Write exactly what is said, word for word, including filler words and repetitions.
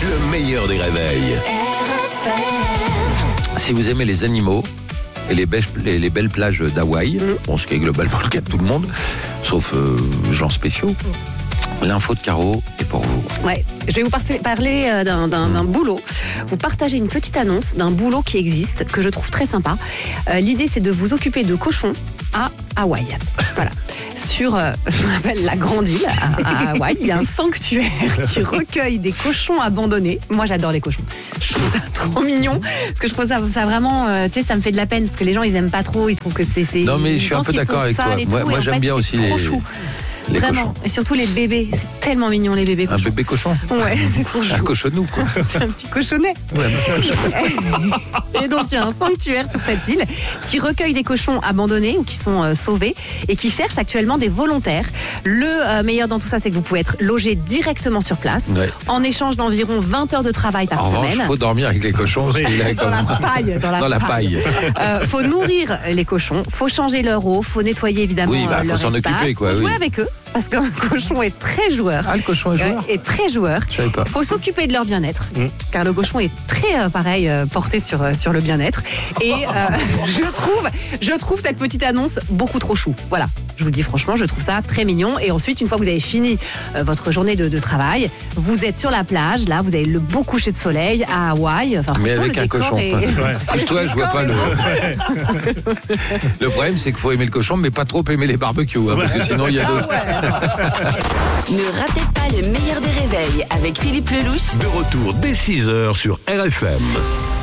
le meilleur des réveils. Si vous aimez les animaux et les, bêches, les, les belles plages d'Hawaï, mmh. bon, ce qui est globalement le cas de tout le monde, sauf euh, gens spéciaux, mmh. l'info de Caro est pour vous. Ouais, je vais vous parler d'un, d'un, d'un boulot. Vous partagez une petite annonce d'un boulot qui existe, que je trouve très sympa. Euh, l'idée, c'est de vous occuper de cochons à Hawaï. Voilà. Sur euh, ce qu'on appelle la Grande Île, à, à Hawaï, il y a un sanctuaire qui recueille des cochons abandonnés. Moi, j'adore les cochons. Je trouve ça trop mignon, parce que je trouve ça, ça vraiment, euh, tu sais, ça me fait de la peine, parce que les gens, ils aiment pas trop, ils trouvent que c'est... c'est non, mais je suis un peu d'accord avec toi. Moi, tout, moi j'aime fait, bien aussi les... Chou. Les Vraiment, cochons. Et surtout les bébés, c'est tellement mignon les bébés cochons. Un bébé cochon. Ouais, c'est trop chou. Un cochonou, quoi. C'est un petit cochonnet. Ouais, et donc il y a un sanctuaire sur cette île qui recueille des cochons abandonnés ou qui sont euh, sauvés et qui cherche actuellement des volontaires. Le euh, meilleur dans tout ça, c'est que vous pouvez être logé directement sur place, ouais. en échange d'environ vingt heures de travail par en semaine. Il faut dormir avec les cochons. Oui. Dans, la paille, dans la dans la paille. Il euh, faut nourrir les cochons, faut changer leur eau, faut nettoyer évidemment oui, bah, leur faut s'en espace, occuper, quoi, faut oui. jouer avec eux. Parce qu'un cochon est très joueur. Ah, le cochon est joueur. Est très joueur. Je savais pas. Faut s'occuper de leur bien-être, mmh. car le cochon est très euh, pareil euh, porté sur euh, sur le bien-être. Et euh, je trouve, je trouve cette petite annonce beaucoup trop chou. Voilà. Je vous le dis franchement, je trouve ça très mignon. Et ensuite, une fois que vous avez fini euh, votre journée de, de travail, vous êtes sur la plage. Là, vous avez le beau coucher de soleil à Hawaï. Enfin, mais avec un cochon. Est... Ouais. Pousse-toi, je vois pas le. Le problème, c'est qu'il faut aimer le cochon, mais pas trop aimer les barbecues, hein, parce que sinon, il y a d'autres. Ah ouais. Ne ratez pas le meilleur des réveils avec Philippe Lelouch. De retour dès six heures sur R F M.